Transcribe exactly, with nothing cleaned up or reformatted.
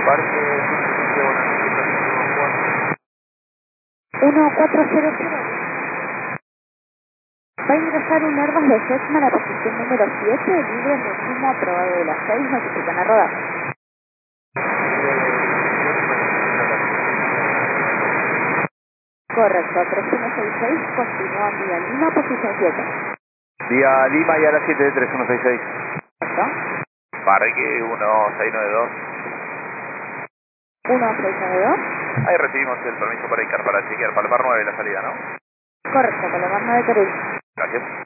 Parque, uno cuatro cero cero. Va a ingresar un Airbus de Cessna a la posición número siete, libre en destino aprobado de las seis, notifican a rodar. Correcto, tres uno seis seis, continúa vía Lima, posición siete. Vía Lima y a las siete de tres uno seis seis. Correcto. Parque uno seis nueve dos. uno seis nueve dos. Ahí recibimos el permiso para indicar para chequear, Palmar nueve la salida, ¿no? Correcto, Palomar nueve Perú. Gracias.